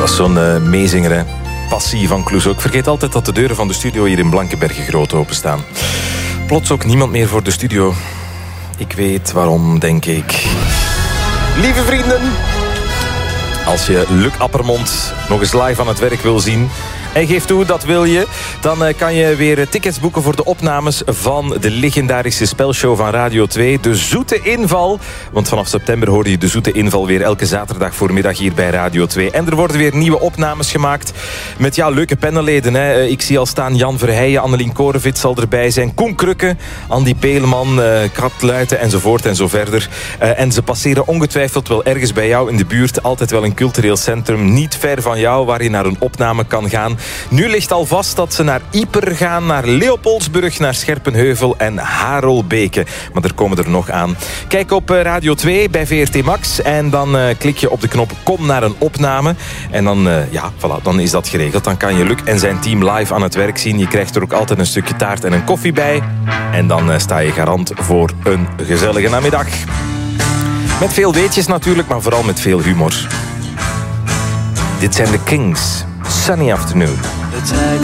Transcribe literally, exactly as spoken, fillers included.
was zo'n uh, meezinger, hè. Passie van Clouseau. Ik vergeet altijd dat de deuren van de studio hier in Blankenberge groot openstaan. Plots ook niemand meer voor de studio. Ik weet waarom, denk ik. Lieve vrienden, als je Luc Appermond nog eens live aan het werk wil zien, en geef toe, dat wil je, dan kan je weer tickets boeken voor de opnames van de legendarische spelshow van Radio twee, De Zoete Inval. Want vanaf september hoor je De Zoete Inval weer elke zaterdag voormiddag hier bij Radio twee. En er worden weer nieuwe opnames gemaakt met ja, leuke panelleden. Hè. Ik zie al staan Jan Verheijen, Annelien Korenvits zal erbij zijn, Koen Krukke, Andy Peleman, uh, Kat Luiten enzovoort en zo verder. Uh, en ze passeren ongetwijfeld wel ergens bij jou in de buurt. Altijd wel een cultureel centrum, niet ver van jou, waar je naar een opname kan gaan. Nu ligt al vast dat ze naar Ieper gaan, naar Leopoldsburg, naar Scherpenheuvel en Harelbeke. Maar er komen er nog aan. Kijk op Radio twee bij V R T Max en dan uh, klik je op de knop Kom naar een opname. En dan, uh, ja, voilà, dan is dat geregeld. Dan kan je Luc en zijn team live aan het werk zien. Je krijgt er ook altijd een stukje taart en een koffie bij. En dan uh, sta je garant voor een gezellige namiddag. Met veel weetjes natuurlijk, maar vooral met veel humor. Dit zijn de Kings. Sunny Afternoon.